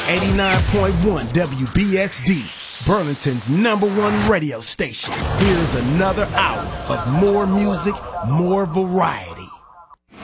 89.1 WBSD, Burlington's #1 radio station. Here's another hour of more music, more variety.